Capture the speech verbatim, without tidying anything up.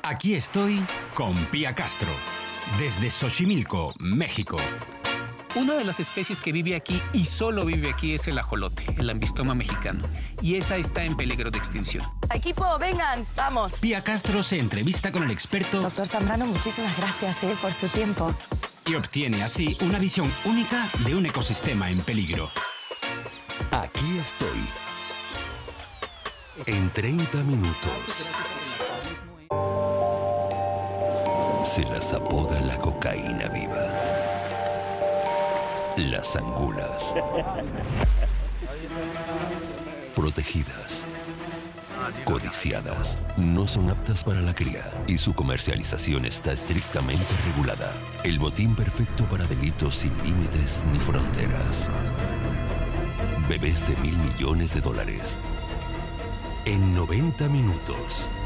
Aquí estoy con Pía Castro, desde Xochimilco, México. Una de las especies que vive aquí y solo vive aquí es el ajolote, el ambistoma mexicano. Y esa está en peligro de extinción. Equipo, vengan, vamos. Pía Castro se entrevista con el experto. Doctor Zambrano, muchísimas gracias eh, por su tiempo. Y obtiene así una visión única de un ecosistema en peligro. Aquí estoy. En treinta minutos. Se las apoda la cocaína viva. Las angulas. Protegidas. Codiciadas. No son aptas para la cría y su comercialización está estrictamente regulada. El botín perfecto para delitos sin límites ni fronteras. Bebés de mil millones de dólares. En noventa minutos.